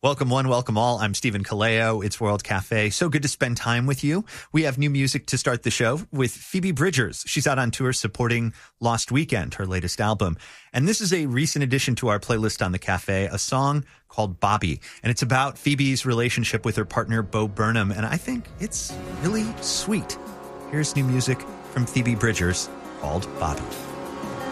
Welcome one, welcome all. I'm Stephen Kaleo. It's World Cafe. So good to spend time with you. We have new music to start the show with Phoebe Bridgers. She's out on tour supporting Lost Weekend, her latest album. And this is a recent addition to our playlist on the cafe, a song called Bobby. And it's about Phoebe's relationship with her partner, Bo Burnham. And I think it's really sweet. Here's new music from Phoebe Bridgers called Bobby.